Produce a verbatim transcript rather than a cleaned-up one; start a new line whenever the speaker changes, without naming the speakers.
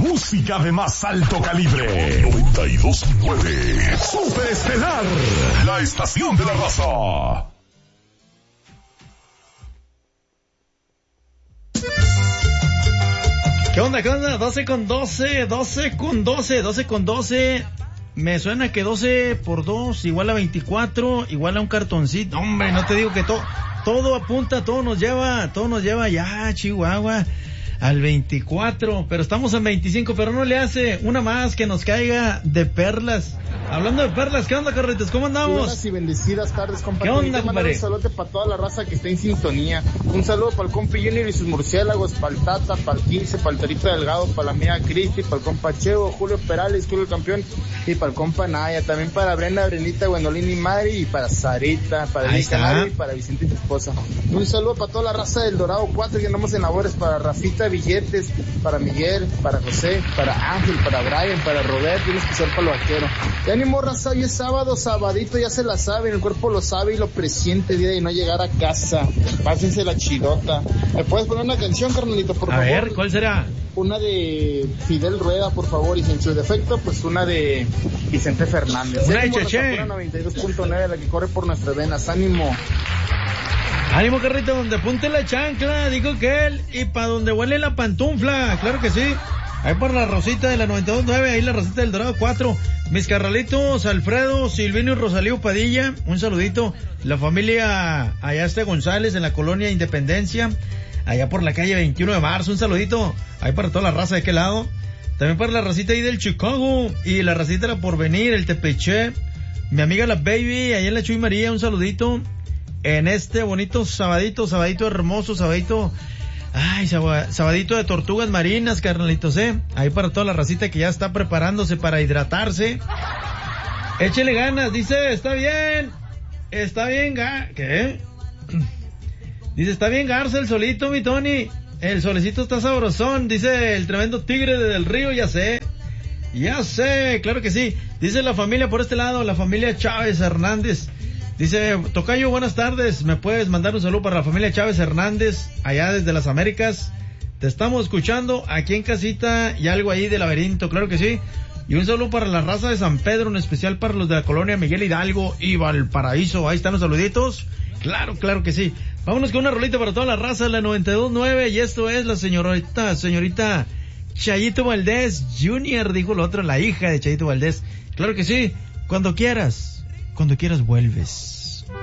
música de más alto calibre. noventa y dos punto nueve. Super Estelar, la estación de la raza.
¿Qué onda, qué onda? doce con doce, doce con doce, doce con doce. Me suena que doce por dos igual a veinticuatro, igual a un cartoncito. Hombre, no te digo que todo, todo apunta, todo nos lleva, todo nos lleva ya, Chihuahua, al veinticuatro. Pero estamos en veinticinco, pero no le hace una más que nos caiga de perlas. Hablando de perlas, ¿qué onda, Carlitos? ¿Cómo andamos?
Buenas y bendecidas tardes, compa.
¿Qué onda, compadre?
Un saludo para toda la raza que está en sintonía. Un saludo para el compa Junior y sus murciélagos, para el Tata, para el quince, para el Torito Delgado, para la mía Cristi, para el compa Cheo, Julio Perales, Julio el Campeón, y para el compa Naya. También para Brenda, Brenita, Gwendolyn y Mari, y para Sarita, para Luis Canario y para Vicente y su esposa. Un saludo para toda la raza del Dorado cuatro, que andamos en labores, para Rafita Billetes, para Miguel, para José, para Ángel, para Brian, para Roberto, y un especial para el vaquero. Ya ánimo, raza, hoy es sábado, sabadito, ya se la saben, el cuerpo lo sabe y lo presiente, día de no llegar a casa. Pásense la chidota. ¿Me puedes poner una canción, carnalito, por
a
favor?
A ver, ¿cuál será?
Una de Fidel Rueda, por favor, y en su defecto, pues una de Vicente Fernández.
Una de Cheche.
noventa y dos punto nueve, la que corre por nuestras venas. Ánimo.
Ánimo, carrito, donde apunte la chancla, digo que él, y para donde huele la pantufla, claro que sí. Ahí por la Rosita de la noventa y dos punto nueve, ahí la Rosita del Dorado cuatro. Mis carnalitos, Alfredo, Silvino y Rosalío Padilla, un saludito. La familia allá está González en la colonia Independencia, allá por la calle veintiuno de marzo, un saludito. Ahí para toda la raza de aquel lado. También para la racita ahí del Chicago, y la racita de la Porvenir, el Tepeche. Mi amiga la Baby, ahí en la Chuy María, un saludito. En este bonito sabadito, sabadito hermoso, sabadito... Ay, sabadito de tortugas marinas, carnalitos, eh. Ahí para toda la racita que ya está preparándose para hidratarse. Échele ganas, dice, está bien. Está bien, ga... ¿Qué? Dice, está bien Garza el solito, mi Tony. El solecito está sabrosón, dice el tremendo tigre del río, ya sé. Ya sé, claro que sí. Dice la familia por este lado, la familia Chávez Hernández. Dice, tocayo, buenas tardes, ¿me puedes mandar un saludo para la familia Chávez Hernández, allá desde las Américas? Te estamos escuchando aquí en casita y algo ahí de laberinto, claro que sí. Y un saludo para la raza de San Pedro, en especial para los de la colonia Miguel Hidalgo y Valparaíso, ahí están los saluditos. Claro, claro que sí. Vámonos con una rolita para toda la raza de la noventa y dos punto nueve, y esto es la señorita, señorita Chayito Valdés Junior, dijo el otro, la hija de Chayito Valdés. Claro que sí, cuando quieras. Cuando quieras vuelves.